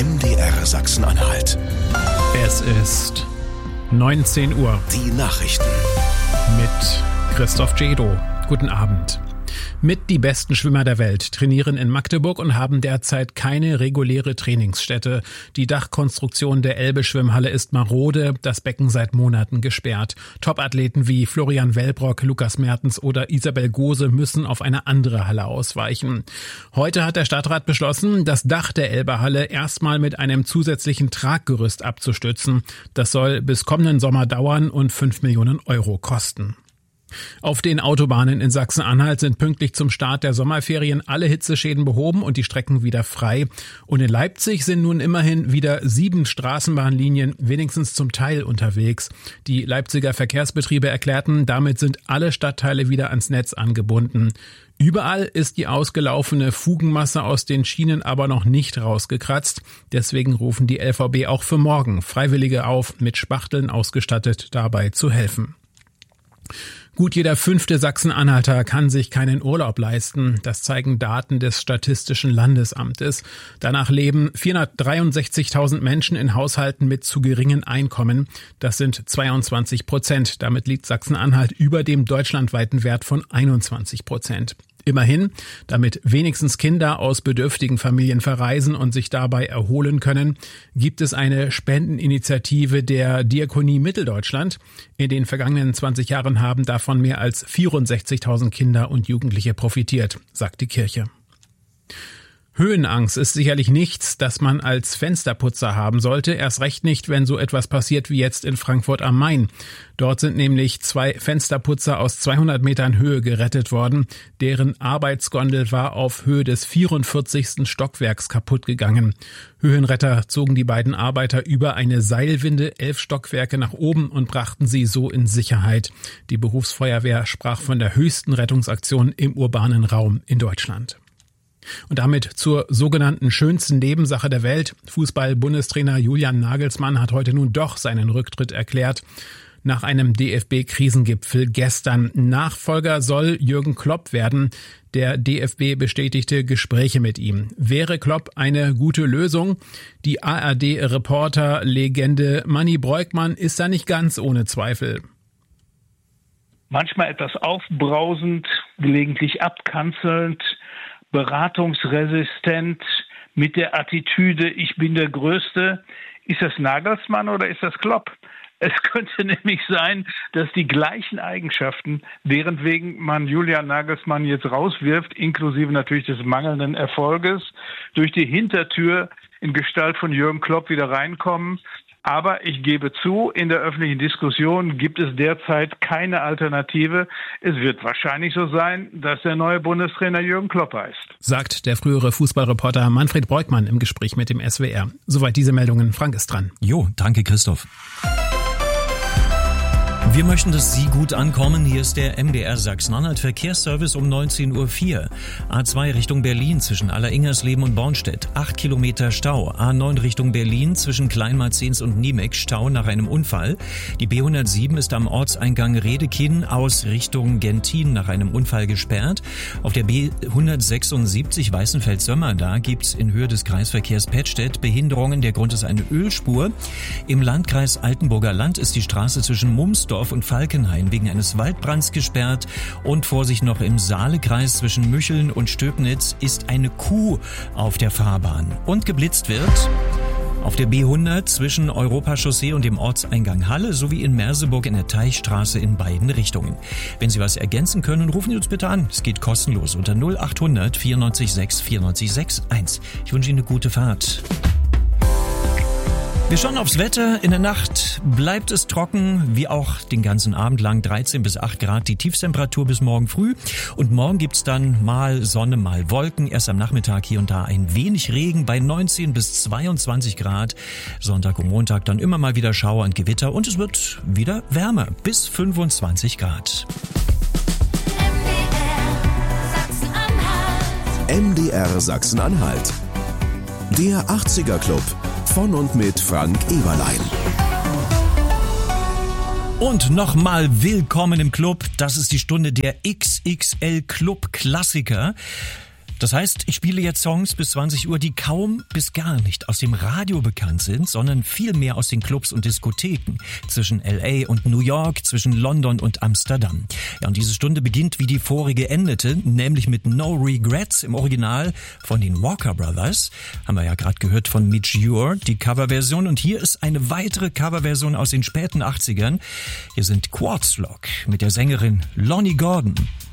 MDR Sachsen-Anhalt. Es ist 19 Uhr. Die Nachrichten. Mit Christoph Djedo. Guten Abend. Mit die besten Schwimmer der Welt trainieren in Magdeburg und haben derzeit keine reguläre Trainingsstätte. Die Dachkonstruktion der Elbe-Schwimmhalle ist marode, das Becken seit Monaten gesperrt. Topathleten wie Florian Wellbrock, Lukas Mertens oder Isabel Gose müssen auf eine andere Halle ausweichen. Heute hat der Stadtrat beschlossen, das Dach der Elbe-Halle erstmal mit einem zusätzlichen Traggerüst abzustützen. Das soll bis kommenden Sommer dauern und 5 Millionen Euro kosten. Auf den Autobahnen in Sachsen-Anhalt sind pünktlich zum Start der Sommerferien alle Hitzeschäden behoben und die Strecken wieder frei. Und in Leipzig sind nun immerhin wieder 7 Straßenbahnlinien wenigstens zum Teil unterwegs. Die Leipziger Verkehrsbetriebe erklärten, damit sind alle Stadtteile wieder ans Netz angebunden. Überall ist die ausgelaufene Fugenmasse aus den Schienen aber noch nicht rausgekratzt. Deswegen rufen die LVB auch für morgen Freiwillige auf, mit Spachteln ausgestattet dabei zu helfen. Gut jeder 5. Sachsen-Anhalter kann sich keinen Urlaub leisten. Das zeigen Daten des Statistischen Landesamtes. Danach leben 463.000 Menschen in Haushalten mit zu geringen Einkommen. Das sind 22%. Damit liegt Sachsen-Anhalt über dem deutschlandweiten Wert von 21%. Immerhin, damit wenigstens Kinder aus bedürftigen Familien verreisen und sich dabei erholen können, gibt es eine Spendeninitiative der Diakonie Mitteldeutschland. In den vergangenen 20 Jahren haben davon mehr als 64.000 Kinder und Jugendliche profitiert, sagt die Kirche. Höhenangst ist sicherlich nichts, das man als Fensterputzer haben sollte, erst recht nicht, wenn so etwas passiert wie jetzt in Frankfurt am Main. Dort sind nämlich 2 Fensterputzer aus 200 Metern Höhe gerettet worden. Deren Arbeitsgondel war auf Höhe des 44. Stockwerks kaputt gegangen. Höhenretter zogen die beiden Arbeiter über eine Seilwinde 11 Stockwerke nach oben und brachten sie so in Sicherheit. Die Berufsfeuerwehr sprach von der höchsten Rettungsaktion im urbanen Raum in Deutschland. Und damit zur sogenannten schönsten Nebensache der Welt. Fußball-Bundestrainer Julian Nagelsmann hat heute nun doch seinen Rücktritt erklärt. Nach einem DFB-Krisengipfel gestern. Nachfolger soll Jürgen Klopp werden. Der DFB bestätigte Gespräche mit ihm. Wäre Klopp eine gute Lösung? Die ARD-Reporter-Legende Manni Breukmann ist da nicht ganz ohne Zweifel. Manchmal etwas aufbrausend, gelegentlich abkanzelnd, beratungsresistent, mit der Attitüde, ich bin der Größte. Ist das Nagelsmann oder ist das Klopp? Es könnte nämlich sein, dass die gleichen Eigenschaften, deren wegen man Julian Nagelsmann jetzt rauswirft, inklusive natürlich des mangelnden Erfolges, durch die Hintertür in Gestalt von Jürgen Klopp wieder reinkommen. Aber ich gebe zu, in der öffentlichen Diskussion gibt es derzeit keine Alternative. Es wird wahrscheinlich so sein, dass der neue Bundestrainer Jürgen Klopp heißt. Sagt der frühere Fußballreporter Manfred Breukmann im Gespräch mit dem SWR. Soweit diese Meldungen. Frank ist dran. Jo, danke Christoph. Wir möchten, dass Sie gut ankommen. Hier ist der MDR Sachsen-Anhalt Verkehrsservice um 19.04 Uhr. A2 Richtung Berlin zwischen Alleringhersleben und Bornstedt. 8 Kilometer Stau. A9 Richtung Berlin zwischen Kleinmarzens und Niemek. Stau nach einem Unfall. Die B107 ist am Ortseingang Redekinn aus Richtung Gentin nach einem Unfall gesperrt. Auf der B176 Weißenfeld-Sömmer, da gibt's in Höhe des Kreisverkehrs Pettstedt Behinderungen. Der Grund ist eine Ölspur. Im Landkreis Altenburger Land ist die Straße zwischen Mumsdorf und Falkenhain wegen eines Waldbrands gesperrt. Und Vorsicht noch im Saalekreis zwischen Mücheln und Stöbnitz ist eine Kuh auf der Fahrbahn. Und geblitzt wird auf der B100 zwischen Europachaussee und dem Ortseingang Halle sowie in Merseburg in der Teichstraße in beiden Richtungen. Wenn Sie was ergänzen können, rufen Sie uns bitte an. Es geht kostenlos unter 0800 94 6 94 61. Ich wünsche Ihnen eine gute Fahrt. Wir schauen aufs Wetter. In der Nacht bleibt es trocken, wie auch den ganzen Abend lang 13 bis 8 Grad die Tiefstemperatur bis morgen früh. Und morgen gibt's dann mal Sonne, mal Wolken. Erst am Nachmittag hier und da ein wenig Regen bei 19 bis 22 Grad. Sonntag und Montag dann immer mal wieder Schauer und Gewitter. Und es wird wieder wärmer bis 25 Grad. MDR Sachsen-Anhalt. Der 80er Club. Von und mit Frank Eberlein. Und nochmal willkommen im Club. Das ist die Stunde der XXL Club Klassiker. Das heißt, ich spiele jetzt Songs bis 20 Uhr, die kaum bis gar nicht aus dem Radio bekannt sind, sondern viel mehr aus den Clubs und Diskotheken zwischen LA und New York, zwischen London und Amsterdam. Ja, und diese Stunde beginnt, wie die vorige endete, nämlich mit No Regrets im Original von den Walker Brothers. Haben wir ja gerade gehört von Midge Ure, die Coverversion. Und hier ist eine weitere Coverversion aus den späten 80ern. Hier sind Quartz Lock mit der Sängerin Lonnie Gordon.